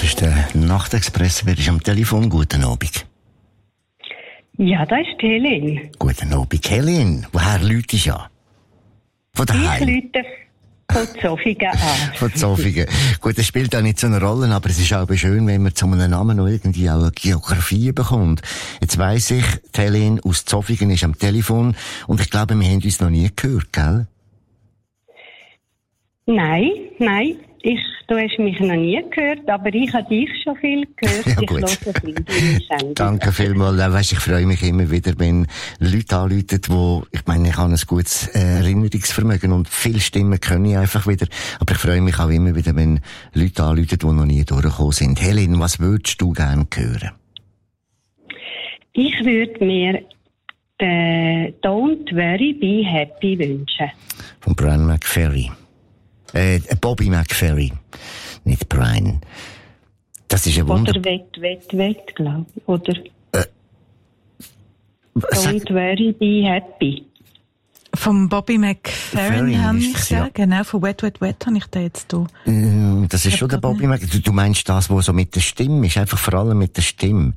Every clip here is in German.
Das ist der Nachtexpress. Wer ist am Telefon? Guten Abend. Ja, das ist Helene. Guten Abend, Helene. Woher läutest du an? Von daheim? Ich läute von Zofingen an. Von Zofingen. Gut, das spielt auch nicht so eine Rolle, aber es ist auch schön, wenn man zu einem Namen noch irgendwie auch eine Geografie bekommt. Jetzt weiss ich, die Helene aus Zofingen ist am Telefon und ich glaube, wir haben uns noch nie gehört, gell? Nein. Du hast mich noch nie gehört, aber ich habe dich schon viel gehört. Ja, ich gut. höre viel deine Sendung. Danke vielmals. Weißt, ich freue mich immer wieder, wenn Leute anrufen, ich meine, ich habe ein gutes Erinnerungsvermögen und viele Stimmen können ich einfach wieder. Aber ich freue mich auch immer wieder, wenn Leute anrufen, die noch nie durchgekommen sind. Helene, was würdest du gerne hören? Ich würde mir Don't Worry, Be Happy wünschen. Von Brian McFerry. Bobby McFerry. Nicht Brian. Das ist ein Wunder. Oder Wett, glaube ich. Oder Don't Worry, Be Happy. Vom Bobby McFerrin habe ich gesagt. Ja. Genau, von Wet, Wet, Wet habe ich da jetzt hier. Das ist schon der Bobby McFerrin. Du meinst das, was so mit der Stimme ist? Einfach vor allem mit der Stimme.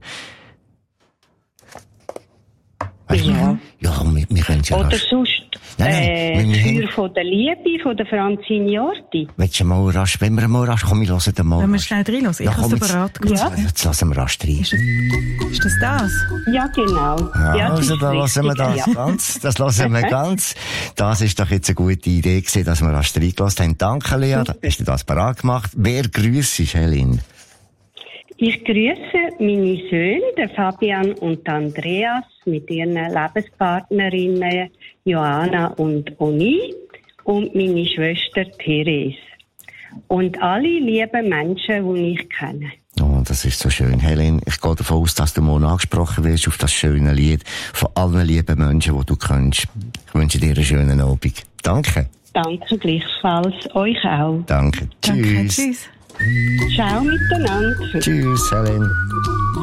Weißt Ja. Ja, wir können es ja Oder rasch. sonst Nein, Feuer von der Liebe von der Francine Jordi. Willst du mal rasch, wenn wir mal rasch, komm, wir hören den mal Wenn wir rasch. schnell reinhören. Ich Ja, habe komm, es jetzt- bereit Ja. gemacht. Jetzt lassen wir rasch rein. Ist das? Ja, genau. Ja, das Also, ist da lassen wir richtig, das ganz. Das lassen wir ganz. Das ist doch jetzt eine gute Idee gewesen, dass wir rasch reingelassen haben. Danke, Lea. Hast du das bereit gemacht? Wer grüßt dich, Helene? Ich grüße meine Söhne, der Fabian und Andreas, mit ihren Lebenspartnerinnen Joanna und Oni und meine Schwester Therese. Und alle lieben Menschen, die ich kenne. Oh, das ist so schön. Helene, ich gehe davon aus, dass du morgen angesprochen wirst auf das schöne Lied von allen lieben Menschen, die du kennst. Ich wünsche dir einen schönen Abend. Danke. Danke gleichfalls, euch auch. Danke. Danke, Tschüss. tschüss. Ciao miteinander. Tschüss, Helene.